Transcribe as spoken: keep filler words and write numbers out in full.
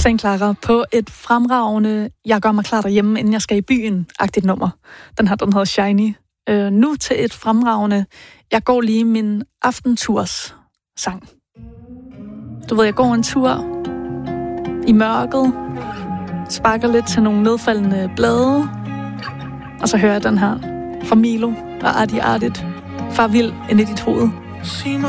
Saint Clara på et fremragende jeg gør mig klar derhjemme, inden jeg skal i byen-agtigt nummer. Den her, den hedder Shiny. Øh, nu til et fremragende jeg går lige min aftenturs sang. Du ved, jeg går en tur i mørket, sparker lidt til nogle nedfaldende blade, og så hører jeg den her fra Milo og Arti Artit. Far vild ind i dit hoved.